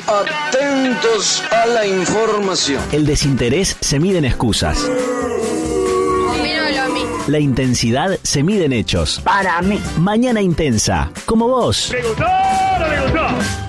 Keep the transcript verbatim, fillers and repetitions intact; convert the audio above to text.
Atentos a la información. El desinterés se mide en excusas. Dímelo a mí. La intensidad se mide en hechos. Para mí. Mañana Intensa, como vos. ¿Le gustó o no le gustó?